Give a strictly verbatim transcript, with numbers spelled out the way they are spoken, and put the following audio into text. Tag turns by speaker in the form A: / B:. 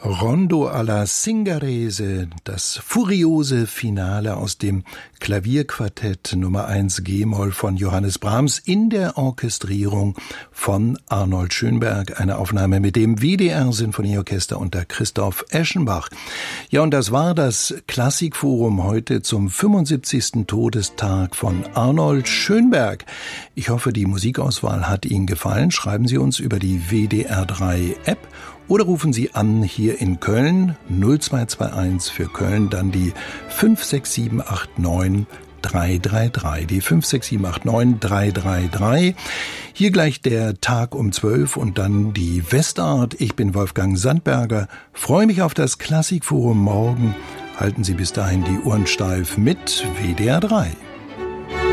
A: Rondo alla Zingarese, das furiose Finale aus dem Klavierquartett Nummer eins G-Moll von Johannes Brahms in der Orchestrierung von Arnold Schönberg. Eine Aufnahme mit dem W D R-Sinfonieorchester unter Christoph Eschenbach. Ja, und das war das Klassikforum heute zum fünfundsiebzigsten Todestag von Arnold Schönberg. Ich hoffe, die Musikauswahl hat Ihnen gefallen. Schreiben Sie uns über die W D R drei App oder rufen Sie an hier in Köln null zwei zwei eins für Köln, dann die fünf sechs sieben acht neun drei drei drei, die fünf sechs sieben acht neun drei drei drei. Hier gleich der Tag um zwölf und dann die Westart. Ich bin Wolfgang Sandberger, freue mich auf das Klassikforum morgen. Halten Sie bis dahin die Ohren steif mit W D R drei.